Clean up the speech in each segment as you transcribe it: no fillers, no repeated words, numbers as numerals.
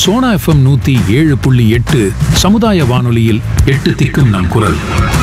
Sona FM 107.8 சமுதாய வானொலியில் 8 திக்கும் நம் குரல்.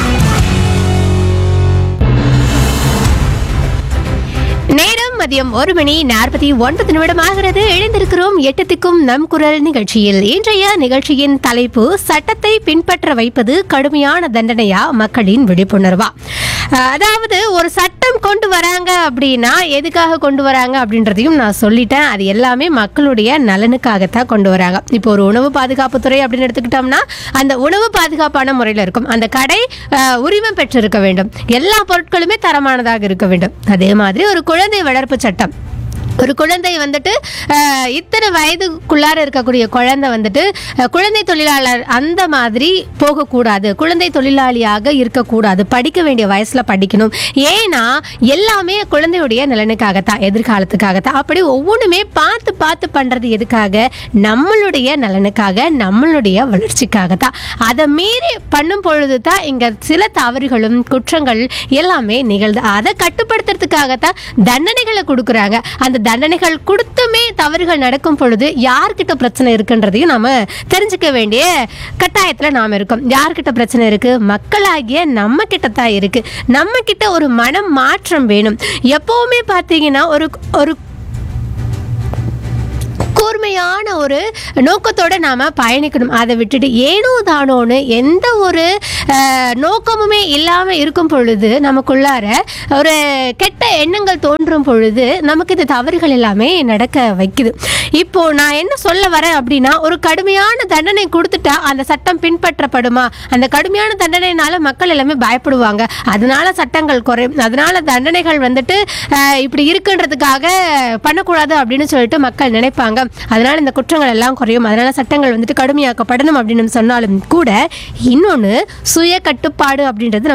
நேரம் மதியம் 1:49 ஆகிறது. எழுந்திருக்கிறோம் 8 திக்கும் நம் குரல் நிகழ்ச்சியில். இன்றைய நிகழ்ச்சியின் தலைப்பு சட்டத்தை பின்பற்ற வைப்பது கடுமையான தண்டனையா, மக்களின் விழிப்புணர்வா. அதாவது ஒரு சட்டம் கொண்டு வராங்க அப்படின்னா எதுக்காக கொண்டு வராங்க அப்படின்றதையும் நான் சொல்லிட்டேன். அது எல்லாமே மக்களுடைய நலனுக்காகத்தான் கொண்டு வராங்க. இப்போ ஒரு உணவு பாதுகாப்புத்துறை அப்படின்னு எடுத்துக்கிட்டோம்னா அந்த உணவு பாதுகாப்பான முறையில் இருக்கும். அந்த கடை உரிமம் பெற்றிருக்க வேண்டும். எல்லா பொருட்களுமே தரமானதாக இருக்க வேண்டும். அதே மாதிரி ஒரு குழந்தை வளர்ப்பு சட்டம். ஒரு குழந்தை வந்துட்டு இத்தனை வயதுக்குள்ளார இருக்கக்கூடிய குழந்தை வந்துட்டு குழந்தை தொழிலாளர் அந்த மாதிரி போகக்கூடாது, குழந்தை தொழிலாளியாக இருக்கக்கூடாது, படிக்க வேண்டிய வயசில் படிக்கணும். ஏன்னா எல்லாமே குழந்தையுடைய நலனுக்காகத்தான், எதிர்காலத்துக்காகத்தான். அப்படி ஒவ்வொன்றுமே பார்த்து பார்த்து பண்ணுறது எதுக்காக? நம்மளுடைய நலனுக்காக, நம்மளுடைய வளர்ச்சிக்காகத்தான். அதை மீறி பண்ணும் பொழுது தான் இங்கே சில தவறுகளும் குற்றங்கள் எல்லாமே நிகழ்து. அதை கட்டுப்படுத்துறதுக்காகத்தான் தண்டனைகளை கொடுக்குறாங்க. அந்த தண்டனைகள் கொடுத்துமே தவறுகள் நடக்கும் பொழுது யார்கிட்ட பிரச்சனை இருக்குன்றதையும் நாம தெரிஞ்சுக்க வேண்டிய கட்டாயத்தில் நாம் இருக்கோம். யார்கிட்ட பிரச்சனை இருக்கு? மக்களாகிய நம்ம கிட்ட தான் இருக்கு. நம்ம கிட்ட ஒரு மனம் மாற்றம் வேணும். எப்பவுமே பார்த்தீங்கன்னா ஒரு கூர்மையான ஒரு நோக்கத்தோடு நாம் பயணிக்கணும். அதை விட்டுட்டு ஏனோ தானோன்னு எந்த ஒரு நோக்கமுமே இல்லாமல் இருக்கும் பொழுது நமக்குள்ளார ஒரு கெட்ட எண்ணங்கள் தோன்றும் பொழுது நமக்கு இந்த தவறுகள் எல்லாமே நடக்க வைக்குது. இப்போ நான் என்ன சொல்ல வரேன் அப்படின்னா, ஒரு கடுமையான தண்டனை கொடுத்துட்டா அந்த சட்டம் பின்பற்றப்படுமா? அந்த கடுமையான தண்டனைனால மக்கள் எல்லாமே பயப்படுவாங்க. அதனால சட்டங்கள் குறையும், அதனால தண்டனைகள் வந்துட்டு இப்படி இருக்குன்றதுக்காக பண்ணக்கூடாது அப்படின்னு சொல்லிட்டு மக்கள் நினைப்பாங்க. அதனால இந்த குற்றங்கள் எல்லாம் குறையும், அதனால சட்டங்கள் வந்துட்டு கடுமையாக்கப்படணும் அப்படின்னு சொன்னாலும் கூட இன்னொன்று சுய கட்டுப்பாடு அப்படின்றது